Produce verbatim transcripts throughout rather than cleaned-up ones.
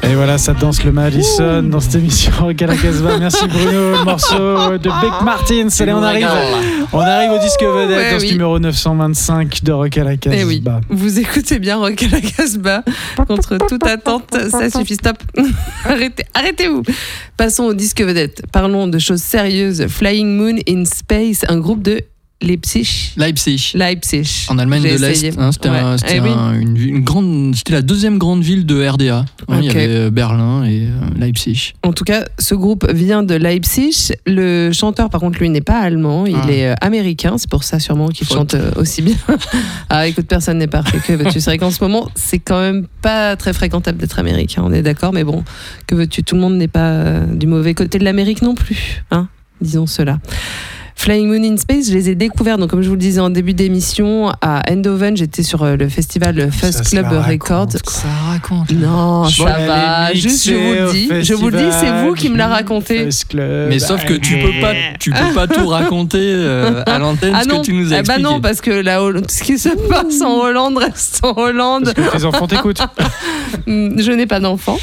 Et voilà, ça danse le Madison Ouh. Dans cette émission Rock à la Casbah. Merci Bruno, le morceau de Beck Martins. Allez, on arrive, on arrive au disque vedette, ouais, dans oui. ce numéro neuf cent vingt-cinq de Rock à la Casbah. Eh oui, vous écoutez bien Rock à la Casbah. Contre toute attente, ça suffit, stop. Arrêtez, arrêtez-vous. Passons au disque vedette. Parlons de choses sérieuses. Flying Moon in Space, un groupe de Leipzig. Leipzig. Leipzig. En Allemagne J'ai de l'Est. Hein, c'était ouais. un, c'était eh oui. un, une, une grande, c'était la deuxième grande ville de R D A. Hein, okay. Il y avait Berlin et euh, Leipzig. En tout cas, ce groupe vient de Leipzig. Le chanteur, par contre, lui, n'est pas allemand. Il ah. est euh, américain. C'est pour ça, sûrement, qu'il Faute. chante euh, aussi bien. Ah, écoute, personne n'est parfait. Que veux-tu ? C'est vrai qu'en ce moment, c'est quand même pas très fréquentable d'être américain. On est d'accord, mais bon, que veux-tu ? Tout le monde n'est pas euh, du mauvais côté de l'Amérique non plus. Hein ? Disons cela. Flying Moon in Space, je les ai découverts, donc comme je vous le disais en début d'émission, à Eindhoven, j'étais sur le festival Fuzz Club Records. Ça raconte. Non, ça va. Juste, je vous le dis, je vous le dis, c'est vous qui me l'a raconté. Mais sauf que tu peux pas, tu peux pas tout raconter euh, à l'antenne, ah ce non, que tu nous as expliqué. Bah non, parce que là, ce qui se passe en Hollande reste en Hollande. Parce que tes enfants t'écoutent. Je n'ai pas d'enfants.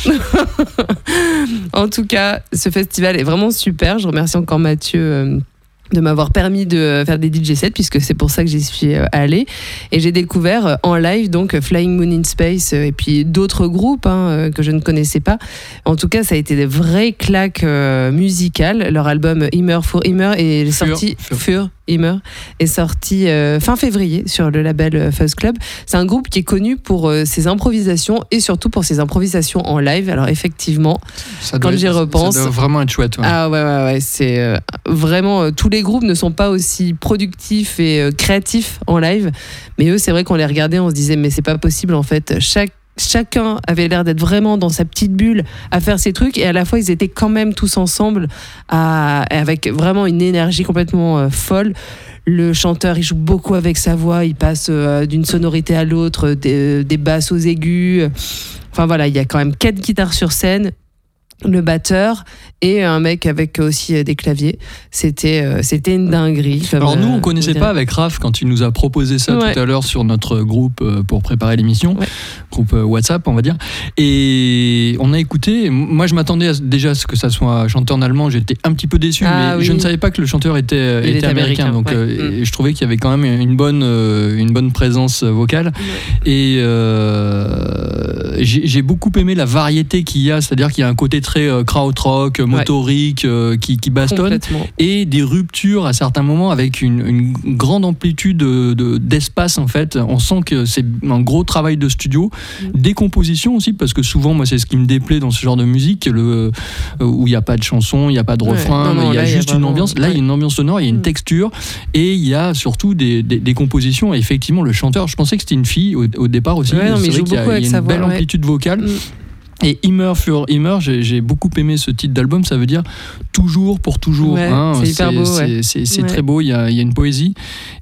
En tout cas, ce festival est vraiment super. Je remercie encore Mathieu. Euh, de m'avoir permis de faire des D J sets, puisque c'est pour ça que j'y suis allée. Et j'ai découvert en live donc Flying Moon in Space et puis d'autres groupes hein, que je ne connaissais pas. En tout cas, ça a été des vraies claques euh, musicales. Leur album Immer für Immer est sorti Für, für Immer est sorti euh, fin février sur le label Fuzz Club. C'est un groupe qui est connu pour euh, ses improvisations et surtout pour ses improvisations en live. Alors effectivement, ça quand doit j'y être, repense, ça doit vraiment être chouette. Ouais. Ah ouais ouais ouais, c'est euh, vraiment euh, tous les groupes ne sont pas aussi productifs et euh, créatifs en live, mais eux c'est vrai qu'on les regardait, on se disait mais c'est pas possible en fait. Chaque Chacun avait l'air d'être vraiment dans sa petite bulle à faire ses trucs et à la fois ils étaient quand même tous ensemble à, avec vraiment une énergie complètement euh, folle. Le chanteur il joue beaucoup avec sa voix, il passe euh, d'une sonorité à l'autre, des, des basses aux aigus. Enfin voilà, il y a quand même quatre guitares sur scène, le batteur et un mec avec aussi des claviers. C'était, euh, c'était une dinguerie. Comme, Alors nous, on ne euh, connaissait pas avec Raph quand il nous a proposé ça ouais. tout à l'heure sur notre groupe euh, pour préparer l'émission, ouais. groupe euh, WhatsApp, on va dire. Et on a écouté. Moi, je m'attendais à, déjà à ce que ça soit chanté en allemand. J'étais un petit peu déçu, ah, mais oui. je ne savais pas que le chanteur était, était, était américain. américain. Donc, ouais. euh, mm. je trouvais qu'il y avait quand même une bonne, euh, une bonne présence vocale. Ouais. Et euh, j'ai, j'ai beaucoup aimé la variété qu'il y a, c'est-à-dire qu'il y a un côté très euh, krautrock, motorique, ouais. euh, qui, qui bastonne, et des ruptures à certains moments avec une, une grande amplitude de, de, d'espace en fait. On sent que c'est un gros travail de studio, mmh. des compositions aussi, parce que souvent moi c'est ce qui me déplaît dans ce genre de musique, le, euh, où il n'y a pas de chanson, il n'y a pas de refrain, ouais, non, non, mais il y a juste y a vraiment, une ambiance. Là il ouais. y a une ambiance sonore, il y a une mmh. texture, et il y a surtout des, des, des compositions. Et effectivement le chanteur, je pensais que c'était une fille au, au départ aussi, ouais, non, mais c'est vrai qu'il y a, il y a une belle voix, amplitude ouais. vocale. Mmh. Et Immer für Immer, j'ai, j'ai beaucoup aimé ce titre d'album, ça veut dire toujours pour toujours. Ouais, hein. c'est hyper c'est, beau. C'est, ouais. c'est, c'est ouais. très beau, il y a, il y a une poésie.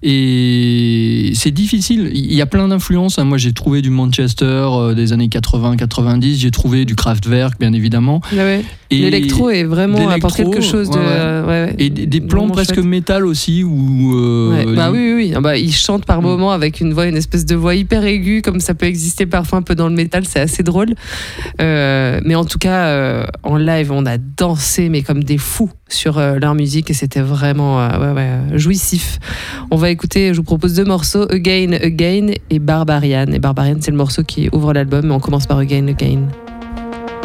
Et c'est difficile, il y a plein d'influences. Moi j'ai trouvé du Manchester euh, des années quatre-vingts quatre-vingt-dix, j'ai trouvé du Kraftwerk bien évidemment. Ah ouais. Et l'électro est vraiment apporte quelque chose de. Ouais, ouais. Ouais, ouais. Et des, des plans presque chouette. Métal aussi. Où, euh, ouais. Bah oui, oui, oui. Ah bah, il chante par mmh. moments avec une voix, une espèce de voix hyper aiguë, comme ça peut exister parfois un peu dans le métal, c'est assez drôle. Euh, mais en tout cas, euh, en live, on a dansé, mais comme des fous sur euh, leur musique, et c'était vraiment euh, ouais, ouais, jouissif. On va écouter, je vous propose deux morceaux, Again, Again et Barbarian. Et Barbarian, c'est le morceau qui ouvre l'album, mais on commence par Again, Again.